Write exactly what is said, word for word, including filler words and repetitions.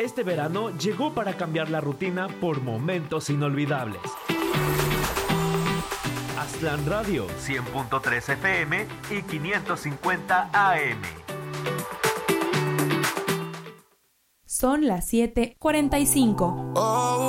Este verano llegó para cambiar la rutina por momentos inolvidables. Aztlán Radio, cien punto tres F M y quinientos cincuenta A M. Son las siete cuarenta y cinco.